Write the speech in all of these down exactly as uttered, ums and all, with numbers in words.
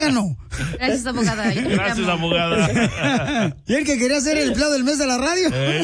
gano. Gracias, abogada. Gracias, abogada. Y el que quería ser el empleado del mes de la radio.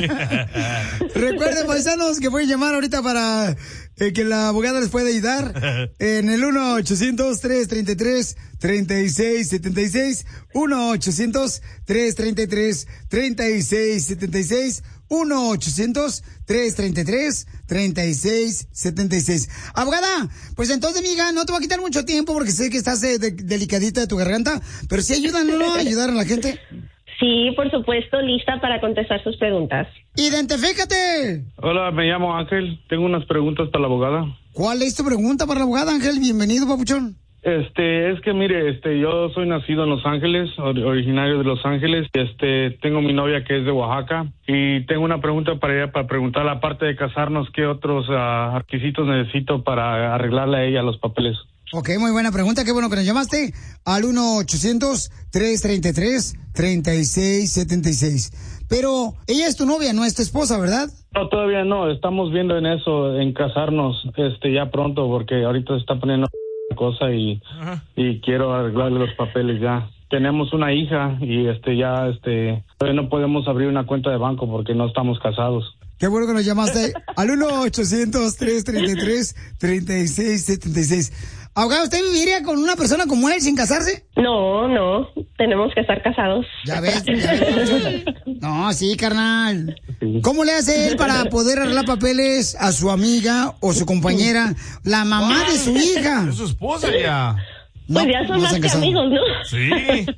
Recuerden, paisanos, que pueden llamar ahorita para eh, que la abogada les pueda ayudar en el uno ochocientos, tres treinta y tres, treinta y seis setenta y seis, uno ochocientos, tres treinta y tres, treinta y seis setenta y seis, uno ochocientos, tres treinta y tres, treinta y seis setenta y seis. Abogada, pues entonces, amiga, no te va a quitar mucho tiempo porque sé que estás eh, de- delicadita de tu garganta, pero sí ayudan, ¿no? A ayudar a la gente. Sí, por supuesto, lista para contestar sus preguntas. ¡Identifícate! Hola, me llamo Ángel. Tengo unas preguntas para la abogada. ¿Cuál es tu pregunta para la abogada, Ángel? Bienvenido, papuchón. Este, es que mire, este, yo soy nacido en Los Ángeles, or- originario de Los Ángeles. Este, tengo mi novia que es de Oaxaca y tengo una pregunta para ella, para preguntarle, aparte de casarnos, ¿qué otros ah, requisitos necesito para arreglarle a ella los papeles? Ok, muy buena pregunta. Qué bueno que nos llamaste al uno ochocientos, tres treinta y tres, treinta y seis setenta y seis. Pero ella es tu novia, no es tu esposa, ¿verdad? No, todavía no. Estamos viendo en eso, en casarnos, este, ya pronto, porque ahorita se está poniendo cosa y, y quiero arreglarle los papeles ya. Tenemos una hija y este ya este todavía no podemos abrir una cuenta de banco porque no estamos casados. Qué bueno que nos llamaste al uno ochocientos, tres treinta y tres, treinta y seis setenta y seis. Abogado, ¿usted viviría con una persona como él sin casarse? No, no, tenemos que estar casados. Ya ves, ya ves. No, sí, carnal. ¿Cómo le hace él para poder arreglar papeles a su amiga o su compañera, la mamá de su hija? Es su esposa ya. No, Pues ya son no más se han que casado. amigos, ¿no? Sí.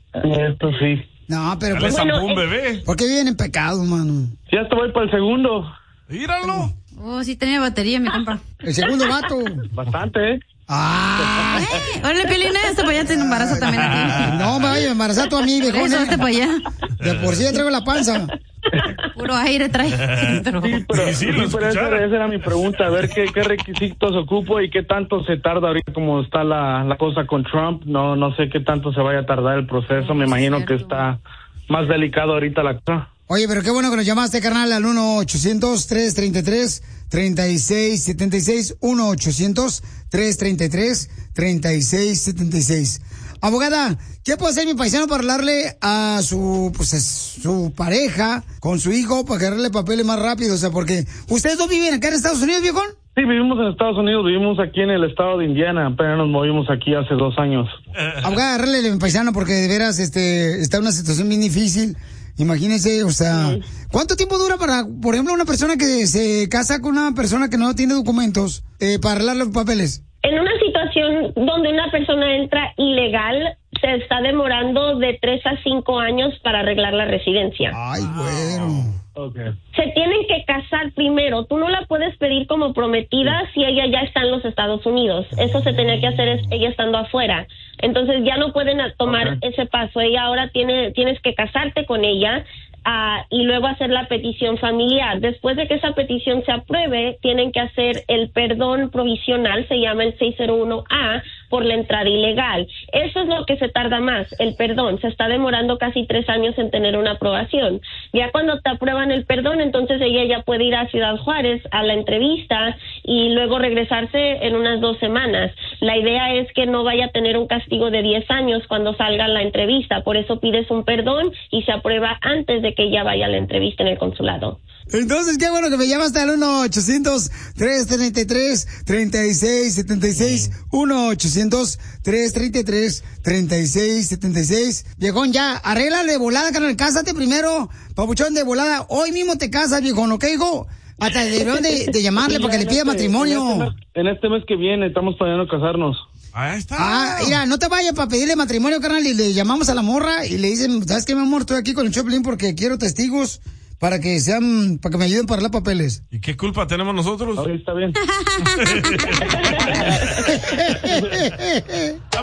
Esto sí. No, pero Dale pues, zampó Bueno, un bebé. ¿por qué viven en pecado, mano? Ya te voy para el segundo. Míralo. Oh, sí tenía batería, mi compa. El segundo vato. Bastante, ¿eh? Ah, Órale, Piolina, este para allá te embaraza también a no me vaya a embarazar tú a mí, ti. viejón. Eso, este para allá. De por sí ya traigo la panza. Puro aire trae. Pero- Sí, pero, Sí, sí, lo sí, pero esa, escucharon. esa era mi pregunta, a ver qué, qué requisitos ocupo y qué tanto se tarda ahorita como está la, la cosa con Trump. No no sé qué tanto se vaya a tardar el proceso, me imagino que está más delicado ahorita la cosa. Oye, pero qué bueno que nos llamaste, carnal, al uno ochocientos, tres treinta y tres, treinta y seis setenta y seis, uno ochocientos, tres treinta y tres, treinta y seis setenta y seis. Abogada, ¿qué puede hacer mi paisano para hablarle a su, pues, a su pareja con su hijo para que arregle papeles más rápido? O sea, porque ustedes dos viven acá en Estados Unidos, viejón. Sí, vivimos en Estados Unidos, vivimos aquí en el estado de Indiana, apenas nos movimos aquí hace dos años. Abogada, arréglele, mi paisano, porque de veras, este, está en una situación bien difícil. Imagínense, o sea, ¿cuánto tiempo dura para, por ejemplo, una persona que se casa con una persona que no tiene documentos eh, para arreglar los papeles? En una situación donde una persona entra ilegal, se está demorando de tres a cinco años para arreglar la residencia. Ay, bueno. Okay. Se tienen que casar primero. Tú no la puedes pedir como prometida si ella ya está en los Estados Unidos. Eso se tenía que hacer es ella estando afuera. Entonces ya no pueden a- tomar Okay. ese paso. Ella ahora tiene, tienes que casarte con ella ah, y luego hacer la petición familiar. Después de que esa petición se apruebe, tienen que hacer el perdón provisional, se llama el seiscientos uno A, por la entrada ilegal. Eso es lo que se tarda más, el perdón. Se está demorando casi tres años en tener una aprobación. Ya cuando te aprueban el perdón, entonces ella ya puede ir a Ciudad Juárez a la entrevista y luego regresarse en unas dos semanas. La idea es que no vaya a tener un castigo de diez años cuando salga a la entrevista. Por eso pides un perdón y se aprueba antes de que ella vaya a la entrevista en el consulado. Entonces, qué bueno que me llamaste al uno ochocientos, tres treinta y tres, treinta y seis setenta y seis, uno ochocientos, tres treinta y tres, treinta y seis setenta y seis. Viejón, ya, arréglale de volada, carnal, cásate primero, papuchón, de volada. Hoy mismo te casas, viejón, ¿ok, hijo? Hasta deberían de, de llamarle para que le pida matrimonio. En este, mes, en este mes que viene estamos planeando casarnos. Ahí está. Ah, mira, no te vayas para pedirle matrimonio, carnal, y le llamamos a la morra y le dicen, ¿sabes qué, mi amor? Estoy aquí con el Choplin porque quiero testigos para que sean, para que me ayuden para arreglar papeles. ¿Y qué culpa tenemos nosotros? Ahí está bien.